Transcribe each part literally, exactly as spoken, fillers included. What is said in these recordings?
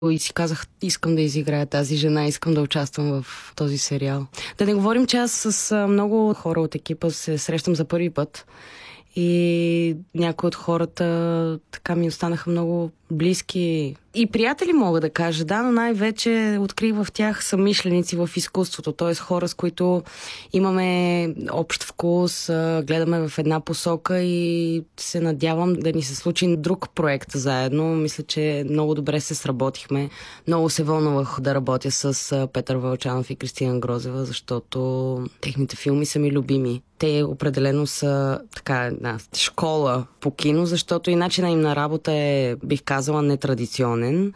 И си казах, искам да изиграя тази жена, искам да участвам в този сериал. Да не говорим, че аз с много хора от екипа се срещам за първи път. И някои от хората така ми останаха много близки. И приятели мога да кажа, да, но най-вече открих в тях съмишленици в изкуството, т.е. хора, с които имаме общ вкус, гледаме в една посока и се надявам да ни се случи друг проект заедно. Мисля, че много добре се сработихме. Много се вълнувах да работя с Петър Вълчанов и Кристина Грозева, защото техните филми са ми любими. Те определено са така една школа по кино, защото и начина им на работа е, бих казала, нетрадиционен.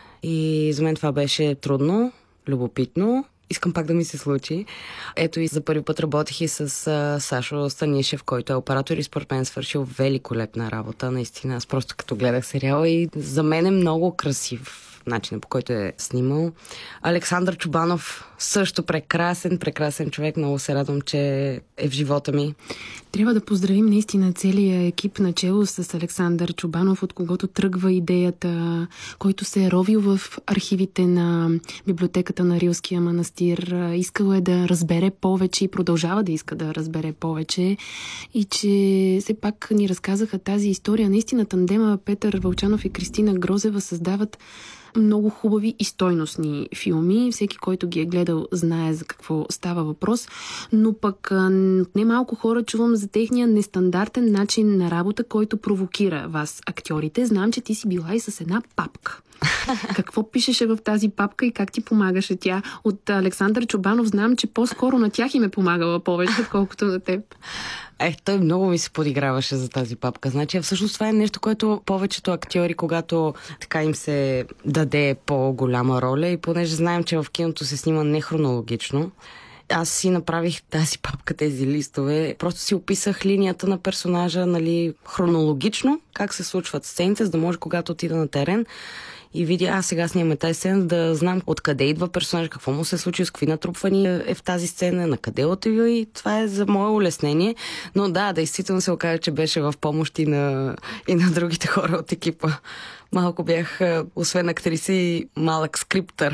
И за мен това беше трудно, любопитно. Искам пак да ми се случи. Ето и за първи път работих и с а, Сашо Станишев, който е оператор и според мен свършил великолепна работа. Наистина, аз просто като гледах сериала и за мен е много красив начинът, по който е снимал. Александър Чубанов също прекрасен, прекрасен човек. Много се радвам, че е в живота ми. Трябва да поздравим наистина целия екип начело с Александър Чубанов, от когото тръгва идеята, който се е ровил в архивите на библиотеката на Рилския манастир. Искал е да разбере повече и продължава да иска да разбере повече. И че все пак ни разказаха тази история. Наистина тандема Петър Вълчанов и Кристина Грозева създават много хубави и стойностни филми. Всеки, който ги е гледал, знае за какво става въпрос. Но пък не малко хора чувам за техния нестандартен начин на работа, който провокира вас, актьорите. Знам, че ти си била и с една папка. Какво пишеше в тази папка и как ти помагаше тя? От Александър Чубанов знам, че по-скоро на тях им е помагала повече, отколкото на теб. Е, той много ми се подиграваше за тази папка. Значи, всъщност това е нещо, което повечето актьори, когато така им се даде по-голяма роля, и понеже знаем, че в киното се снима не хронологично, аз си направих тази папка, тези листове. Просто си описах линията на персонажа, нали, хронологично, как се случват сцените, за да може, когато отида на терен и видя, а сега снимаме тази сцена, да знам откъде идва персонаж, какво му се случи, с какви натрупвания е в тази сцена, на къде отива, и това е за мое улеснение. Но да, действително се оказа, че беше в помощ и на, и на другите хора от екипа. Малко бях, освен актриса, и малък скриптър.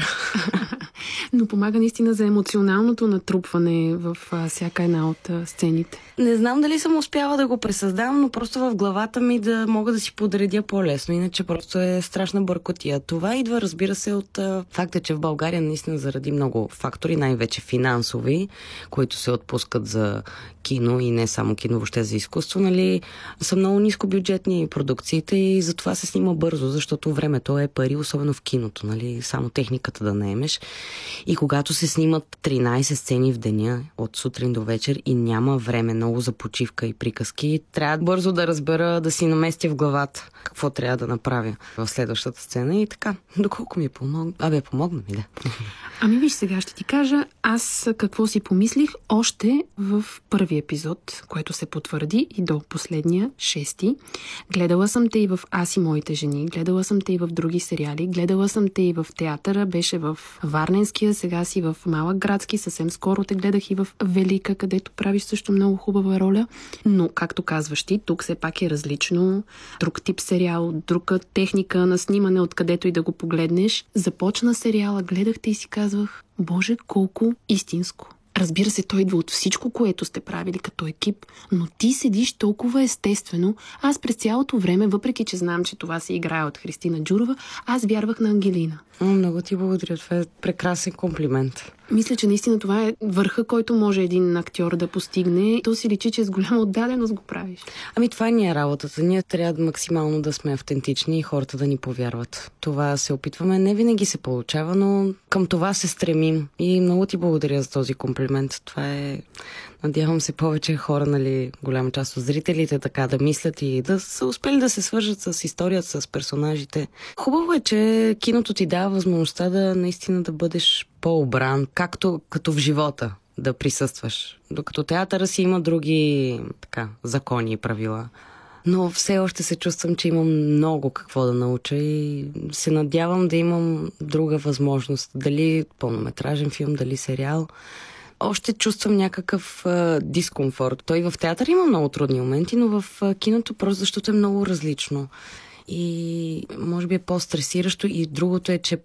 Но помага наистина за емоционалното натрупване в а, всяка една от а, сцените. Не знам дали съм успяла да го пресъздавам, но просто в главата ми да мога да си подредя по-лесно. Иначе просто е страшна бъркотия. Това идва, разбира се, от а, факта, че в България наистина заради много фактори, най-вече финансови, които се отпускат за кино и не само кино, въобще за изкуство, нали, са много нискобюджетни продукциите и затова се снима бързо, защото времето е пари, особено в киното, нали, само техниката да наемеш. И когато се снимат тринайсет сцени в деня, от сутрин до вечер, и няма време много за почивка и приказки, трябва бързо да разбера, да си наместя в главата какво трябва да направя в следващата сцена и така. Доколко ми е помогна? Абе, помогна ми, да. Ами виж, сега ще ти кажа аз какво си помислих още в първи епизод, което се потвърди и до последния, шести. Гледала съм те и в Аз и моите жени, гледала съм те и в други сериали, гледала съм те и в театъра, беше в Варненския, сега си в Малък градски, съвсем скоро те гледах и в Велика, където правиш също много хубава роля. Но, както казваш ти, тук все пак е различно. Друг тип сериал, друга техника на снимане, откъдето и да го погледнеш. Започна сериала, гледахте и си казвах, Боже, колко истинско. Разбира се, той идва от всичко, което сте правили като екип, но ти седиш толкова естествено. Аз през цялото време, въпреки че знам, че това се играе от Христина Джурова, аз вярвах на Ангелина. Много ти благодаря. Това е прекрасен комплимент. Мисля, че наистина това е върха, който може един актьор да постигне. То си личи, че с голяма отдаденост го правиш. Ами това ни е работата. Ние трябва максимално да сме автентични и хората да ни повярват. Това се опитваме. Не винаги се получава, но към това се стремим. И много ти благодаря за този комплимент. Това е... Надявам се повече хора, нали, голяма част от зрителите така да мислят и да са успели да се свържат с историята, с персонажите. Хубаво е, че киното ти дава възможността да наистина да бъдеш по-обран, както като в живота да присъстваш. Докато театъра си има други така, закони и правила. Но все още се чувствам, че имам много какво да науча и се надявам да имам друга възможност. Дали пълнометражен филм, дали сериал. Още чувствам някакъв а, дискомфорт. Той в театър има много трудни моменти, но в а, киното просто защото е много различно. И може би е по-стресиращо. И другото е, че